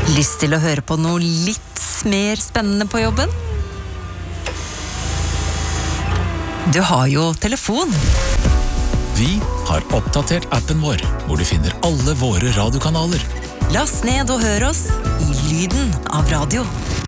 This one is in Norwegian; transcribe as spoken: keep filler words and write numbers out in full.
Lyst til å høre på noe litt mer spennende på jobben? Du har jo telefon. Vi har oppdatert appen vår, hvor du finner alle våre radiokanaler. Last ned og hør oss i lyden av radio.